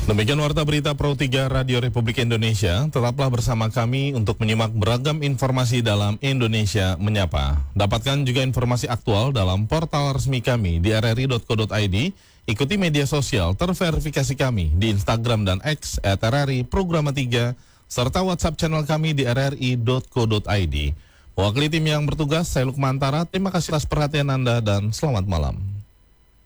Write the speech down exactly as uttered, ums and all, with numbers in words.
Demikian Warta Berita Pro tiga Radio Republik Indonesia. Tetaplah bersama kami untuk menyimak beragam informasi dalam Indonesia Menyapa. Dapatkan juga informasi aktual dalam portal resmi kami di r r i dot co dot i d. Ikuti media sosial terverifikasi kami di Instagram dan X at r r i programa tiga, serta WhatsApp channel kami di r r i dot co dot i d. Wakili tim yang bertugas, saya Lukmantara. Terima kasih atas perhatian Anda dan selamat malam.